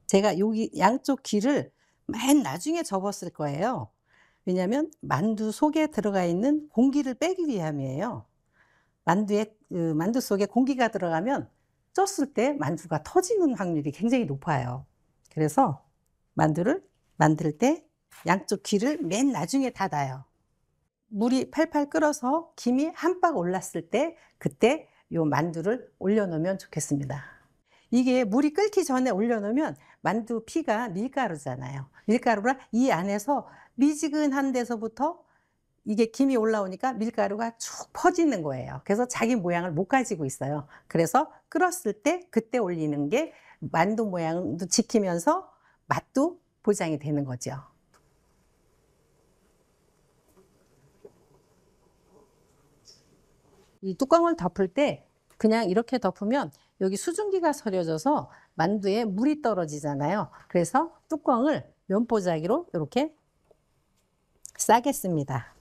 제가 여기 양쪽 귀를 맨 나중에 접었을 거예요. 왜냐하면 만두 속에 들어가 있는 공기를 빼기 위함이에요. 만두 속에 공기가 들어가면 쪘을 때 만두가 터지는 확률이 굉장히 높아요. 그래서 만두를 만들 때 양쪽 귀를 맨 나중에 닫아요. 물이 팔팔 끓어서 김이 한 박 올랐을 때 그때 요 만두를 올려 놓으면 좋겠습니다. 이게 물이 끓기 전에 올려 놓으면 만두 피가 밀가루잖아요. 밀가루가 이 안에서 미지근한 데서부터 이게 김이 올라오니까 밀가루가 쭉 퍼지는 거예요. 그래서 자기 모양을 못 가지고 있어요. 그래서 끓었을 때 그때 올리는 게 만두 모양도 지키면서 맛도 보장이 되는 거죠. 이 뚜껑을 덮을 때 그냥 이렇게 덮으면 여기 수증기가 서려져서 만두에 물이 떨어지잖아요. 그래서 뚜껑을 면보자기로 이렇게 싸겠습니다.